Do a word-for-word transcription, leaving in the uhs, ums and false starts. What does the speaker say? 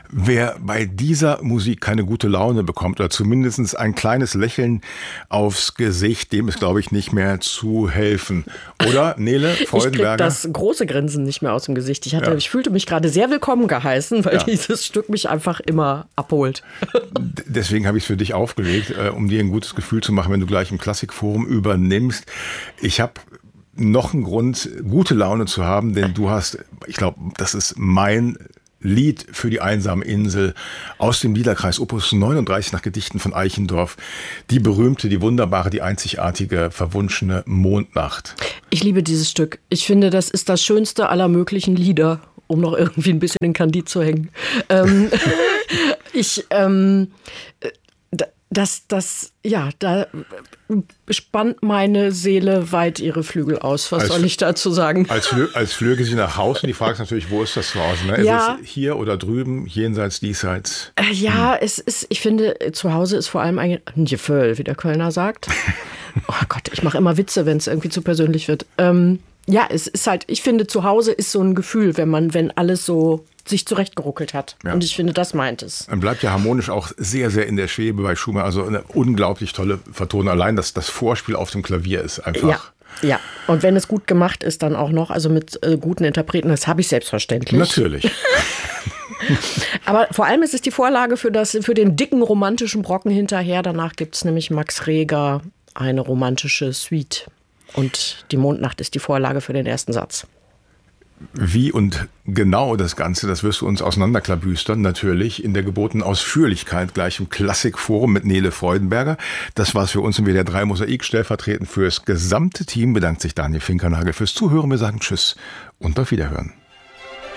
Wer bei dieser Musik keine gute Laune bekommt oder zumindest ein kleines Lächeln aufs Gesicht, dem ist, glaube ich, nicht mehr zu helfen. Oder, Nele Freudenberger? Ich krieg das große Grinsen nicht mehr aus dem Gesicht. Ich, hatte, ja. ich fühlte mich gerade sehr willkommen geheißen, weil ja. dieses Stück mich einfach immer abholt. Deswegen habe ich es für dich aufgelegt, um dir ein gutes Gefühl zu machen, wenn du gleich im Klassikforum übernimmst. Ich habe noch einen Grund, gute Laune zu haben, denn du hast, ich glaube, das ist mein Lied für die einsame Insel aus dem Liederkreis Opus neununddreißig nach Gedichten von Eichendorff. Die berühmte, die wunderbare, die einzigartige, verwunschene Mondnacht. Ich liebe dieses Stück. Ich finde, das ist das schönste aller möglichen Lieder, um noch irgendwie ein bisschen in Kandid zu hängen. Ähm, ich, ähm, das, das, ja, da spannt meine Seele weit ihre Flügel aus. Was als, soll ich dazu sagen? Als, flö als flöge sie nach Hause und die Frage ist natürlich, wo ist das zu Hause? Ne? Ja. Ist es hier oder drüben, jenseits, diesseits? Äh, ja, hm. es ist, ich finde, zu Hause ist vor allem ein Gefühl, wie der Kölner sagt. Oh Gott, ich mache immer Witze, wenn es irgendwie zu persönlich wird. Ähm, ja, es ist halt, ich finde, zu Hause ist so ein Gefühl, wenn man, wenn alles so sich zurechtgeruckelt hat. Ja. Und ich finde, das meint es. Man bleibt ja harmonisch auch sehr, sehr in der Schwebe bei Schumann. Also eine unglaublich tolle Vertonung. Allein das, das Vorspiel auf dem Klavier ist einfach... Ja. Ja, und wenn es gut gemacht ist, dann auch noch, also mit äh, guten Interpreten, das habe ich selbstverständlich. Natürlich. Aber vor allem ist es die Vorlage für, das, für den dicken romantischen Brocken hinterher. Danach gibt es nämlich Max Reger, eine romantische Suite. Und die Mondnacht ist die Vorlage für den ersten Satz. Wie und genau das Ganze, das wirst du uns auseinanderklabüstern, natürlich in der gebotenen Ausführlichkeit gleich im Klassikforum mit Nele Freudenberger. Das war's für uns im W D R drei Mosaik. Stellvertretend für das gesamte Team bedankt sich Daniel Finkernagel fürs Zuhören. Wir sagen Tschüss und auf Wiederhören.